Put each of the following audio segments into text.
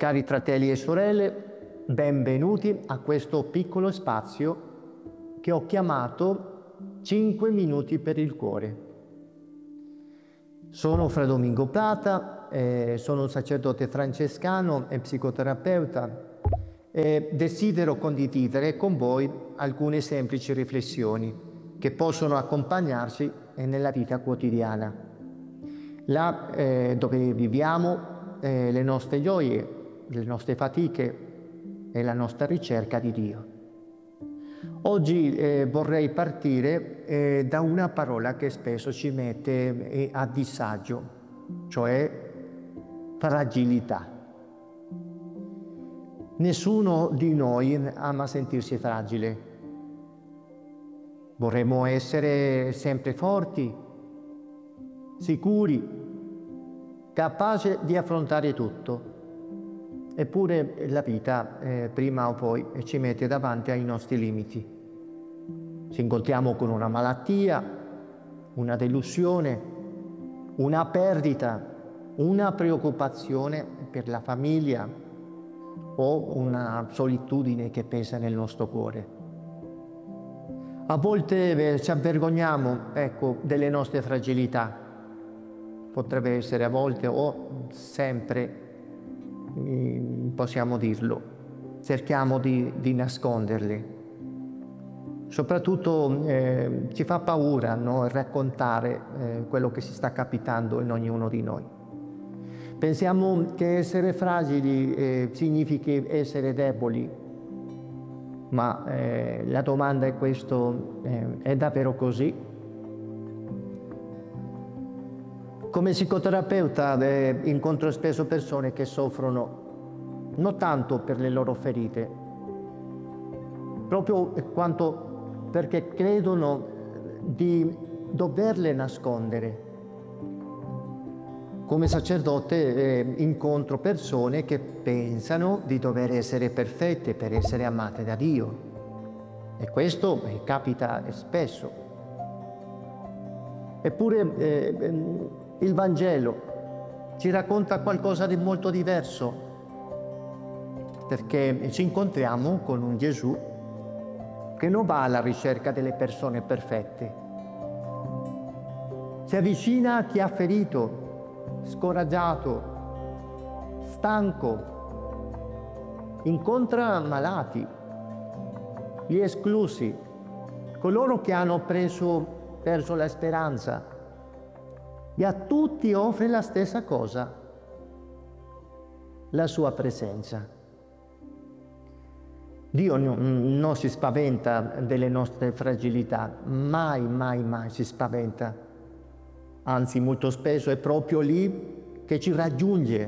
Cari fratelli e sorelle, benvenuti a questo piccolo spazio che ho chiamato 5 minuti per il cuore. Sono Fra Domingo Plata, sono un sacerdote francescano e psicoterapeuta e desidero condividere con voi alcune semplici riflessioni che possono accompagnarci nella vita quotidiana. Là dove viviamo, le nostre gioie, le nostre fatiche e la nostra ricerca di Dio. Oggi vorrei partire da una parola che spesso ci mette a disagio, cioè fragilità. Nessuno di noi ama sentirsi fragile. Vorremmo essere sempre forti, sicuri, capaci di affrontare tutto. Eppure la vita prima o poi ci mette davanti ai nostri limiti. Ci incontriamo con una malattia, una delusione, una perdita, una preoccupazione per la famiglia o una solitudine che pesa nel nostro cuore. A volte ci avvergogniamo, delle nostre fragilità. Potrebbe essere a volte o sempre, possiamo dirlo, cerchiamo di nasconderle. Soprattutto ci fa paura, no, raccontare quello che si sta capitando in ognuno di noi. Pensiamo che essere fragili significhi essere deboli, ma la domanda è questo, è davvero così? Come psicoterapeuta incontro spesso persone che soffrono non tanto per le loro ferite, proprio quanto perché credono di doverle nascondere. Come sacerdote incontro persone che pensano di dover essere perfette per essere amate da Dio. E questo capita spesso. Eppure il Vangelo ci racconta qualcosa di molto diverso, perché ci incontriamo con un Gesù che non va alla ricerca delle persone perfette. Si avvicina a chi ha ferito, scoraggiato, stanco, incontra malati, gli esclusi, coloro che hanno perso la speranza. E a tutti offre la stessa cosa, la sua presenza. Dio non si spaventa delle nostre fragilità, mai, mai, mai si spaventa. Anzi, molto spesso è proprio lì che ci raggiunge.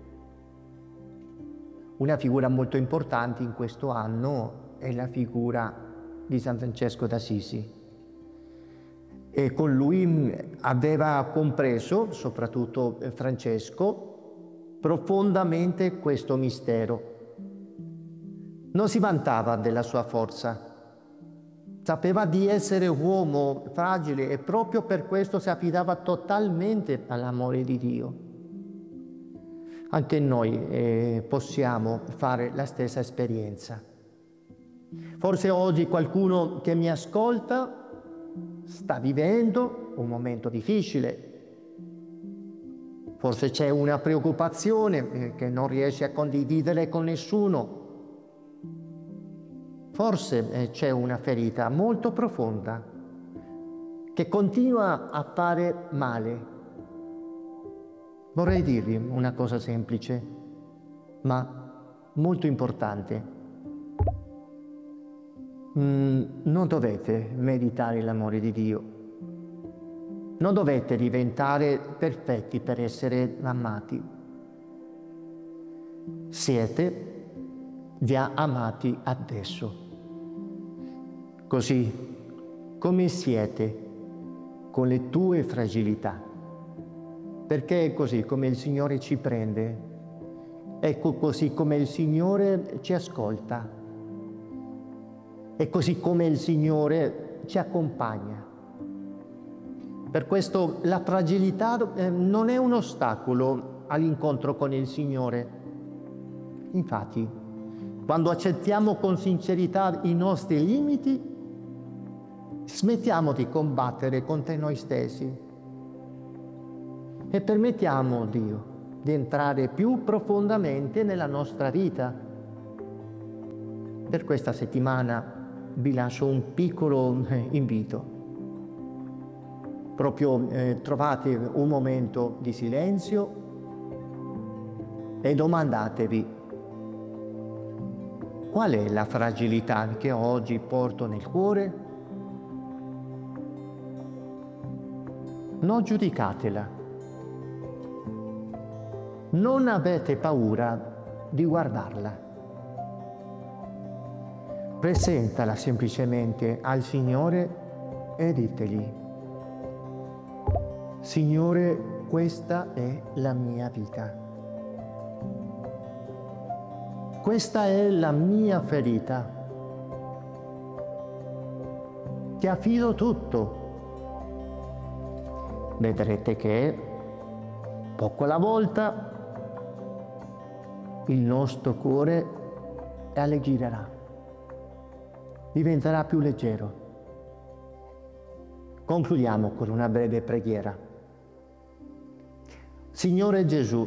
Una figura molto importante in questo anno è la figura di San Francesco d'Assisi. E con lui aveva compreso, soprattutto Francesco, profondamente questo mistero. Non si vantava della sua forza, sapeva di essere uomo fragile e proprio per questo si affidava totalmente all'amore di Dio. Anche noi possiamo fare la stessa esperienza. Forse oggi qualcuno che mi ascolta sta vivendo un momento difficile. Forse c'è una preoccupazione che non riesce a condividere con nessuno. Forse c'è una ferita molto profonda che continua a fare male. Vorrei dirvi una cosa semplice, ma molto importante. Non dovete meritare l'amore di Dio. Non dovete diventare perfetti per essere amati. Siete già amati adesso. Così come siete con le tue fragilità. Perché è così come il Signore ci prende. Ecco così come il Signore ci ascolta. È così come il Signore ci accompagna. Per questo la fragilità non è un ostacolo all'incontro con il Signore, Infatti, quando accettiamo con sincerità i nostri limiti, smettiamo di combattere contro noi stessi e permettiamo a Dio di entrare più profondamente nella nostra vita. Per questa settimana vi lascio un piccolo invito. Proprio trovate un momento di silenzio e domandatevi: qual è la fragilità che oggi porto nel cuore? Non giudicatela. Non avete paura di guardarla. Presentala semplicemente al Signore e ditegli: Signore, questa è la mia vita. Questa è la mia ferita. Ti affido tutto. Vedrete che, poco alla volta, il nostro cuore alleggerirà, diventerà più leggero. Concludiamo con una breve preghiera. Signore Gesù,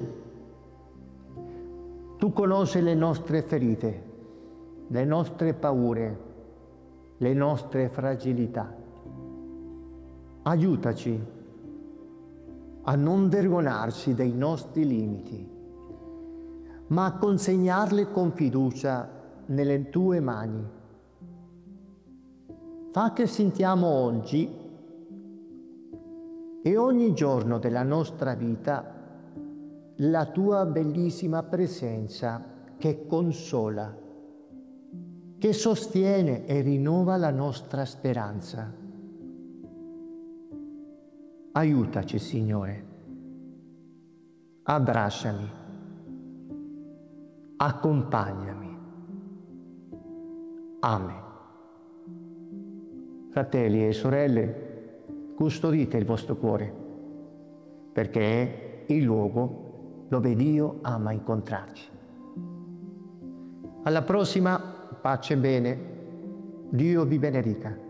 Tu conosci le nostre ferite, le nostre paure, le nostre fragilità. Aiutaci a non vergognarci dei nostri limiti, ma a consegnarli con fiducia nelle Tue mani. Fa che sentiamo oggi e ogni giorno della nostra vita la Tua bellissima presenza che consola, che sostiene e rinnova la nostra speranza. Aiutaci, Signore. Abbracciami. Accompagnami. Amen. Fratelli e sorelle, custodite il vostro cuore, perché è il luogo dove Dio ama incontrarci. Alla prossima, pace e bene. Dio vi benedica.